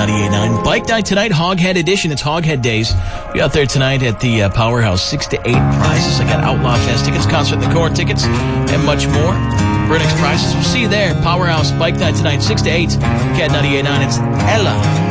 98.9. Bike night tonight, Hoghead edition. It's Hoghead Days. Be out there tonight at the Powerhouse. 6 to 8 prizes. I got Outlaw Fest tickets, Concert in the Core tickets, and much more. Burnix prizes. We'll see you there. Powerhouse Bike night tonight, 6 to 8. Cat 98.9. It's Ella.